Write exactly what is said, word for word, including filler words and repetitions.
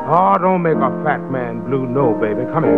Oh, don't make a fat man blue. No, baby. Come here.